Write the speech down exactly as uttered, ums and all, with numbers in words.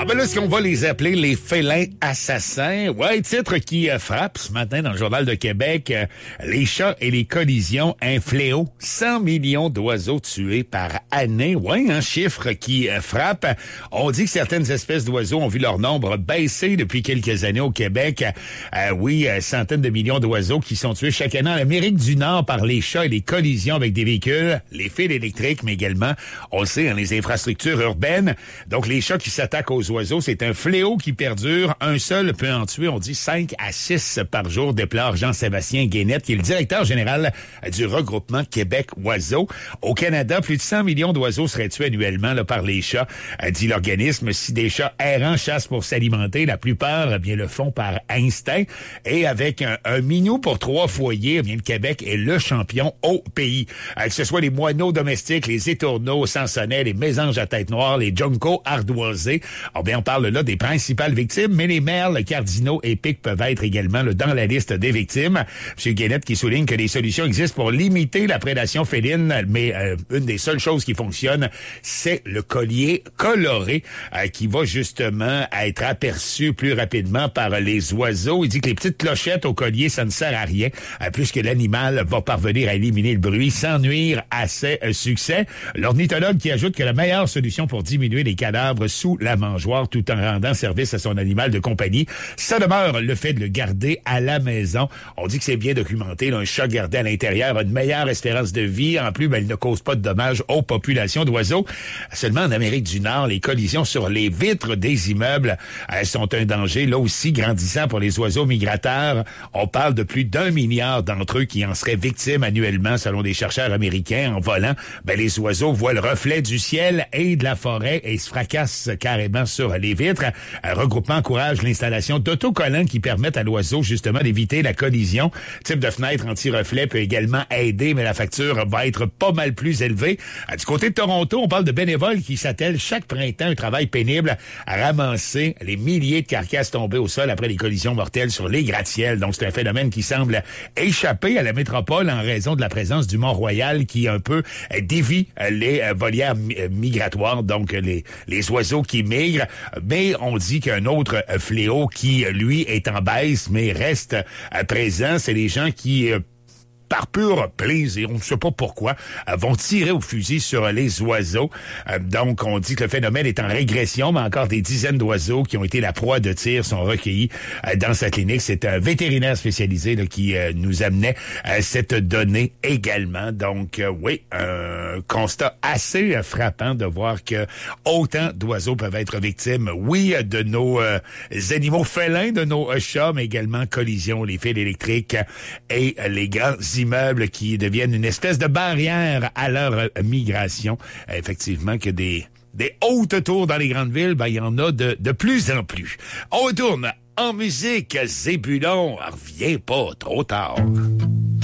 Ah ben là, est-ce qu'on va les appeler les félins assassins? Ouais, titre qui euh, frappe ce matin dans le Journal de Québec. Euh, les chats et les collisions, un fléau. cent millions d'oiseaux tués par année. Ouais, un chiffre qui euh, frappe. On dit que certaines espèces d'oiseaux ont vu leur nombre baisser depuis quelques années au Québec. Euh, oui, euh, centaines de millions d'oiseaux qui sont tués chaque année en Amérique du Nord par les chats et les collisions avec des véhicules, les fils électriques, mais également, on le sait, hein, les infrastructures urbaines. Donc, les chats qui s'attaquent aux oiseaux, c'est un fléau qui perdure. Un seul peut en tuer, on dit cinq à six par jour, déplore Jean-Sébastien Guénette, qui est le directeur général du regroupement Québec Oiseaux. Au Canada, plus de cent millions d'oiseaux seraient tués annuellement là, par les chats, dit l'organisme. Si des chats errants chassent pour s'alimenter, la plupart eh bien le font par instinct. Et avec un, un minou pour trois foyers, eh bien le Québec est le champion au pays. Euh, que ce soit les moineaux domestiques, les étourneaux, sansonnets, les mésanges à tête noire, les juncos ardoisés. Alors bien, on parle là des principales victimes, mais les merles, cardinaux et pics peuvent être également là, dans la liste des victimes. M. Guénette qui souligne que des solutions existent pour limiter la prédation féline, mais euh, une des seules choses qui fonctionne, c'est le collier coloré euh, qui va justement être aperçu plus rapidement par les oiseaux. Il dit que les petites clochettes au collier, ça ne sert à rien, euh, puisque l'animal va parvenir à éliminer le bruit sans nuire à ses euh, succès. L'ornithologue qui ajoute que la meilleure solution pour diminuer les cadavres sous la mangeoire tout en rendant service à son animal de compagnie, ça demeure le fait de le garder à la maison. On dit que c'est bien documenté. Là, un chat gardé à l'intérieur a une meilleure espérance de vie. En plus, ben, il ne cause pas de dommages aux populations d'oiseaux. Seulement en Amérique du Nord, les collisions sur les vitres des immeubles euh, sont un danger, là aussi, grandissant pour les oiseaux migrateurs. On parle de plus d'un milliard d'entre eux qui en seraient victimes annuellement, selon des chercheurs américains. En volant, ben, les oiseaux voient le reflet du ciel et de la forêt et se fracassent carrément sur les vitres. Un regroupement encourage l'installation d'autocollants qui permettent à l'oiseau justement d'éviter la collision. Le type de fenêtre anti-reflet peut également aider, mais la facture va être pas mal plus élevée. Du côté de Toronto, on parle de bénévoles qui s'attellent chaque printemps un travail pénible à ramasser les milliers de carcasses tombées au sol après les collisions mortelles sur les gratte-ciels. Donc c'est un phénomène qui semble échapper à la métropole en raison de la présence du Mont-Royal qui un peu dévie les volières migratoires, donc les, les oiseaux qui migrent. Mais on dit qu'un autre fléau qui, lui, est en baisse, mais reste présent, c'est les gens qui par pur plaisir, on ne sait pas pourquoi, euh, vont tirer au fusil sur les oiseaux. Euh, donc, on dit que le phénomène est en régression, mais encore des dizaines d'oiseaux qui ont été la proie de tir sont recueillis euh, dans sa clinique. C'est un vétérinaire spécialisé là, qui euh, nous amenait euh, cette donnée également. Donc, euh, oui, un constat assez euh, frappant de voir que autant d'oiseaux peuvent être victimes, oui, de nos euh, animaux félins, de nos euh, chats, mais également collisions, les fils électriques et euh, les grands immeubles qui deviennent une espèce de barrière à leur migration. Effectivement, que des, des hautes tours dans les grandes villes, ben, il y en a de, de plus en plus. On retourne en musique. Zébulon, reviens pas trop tard.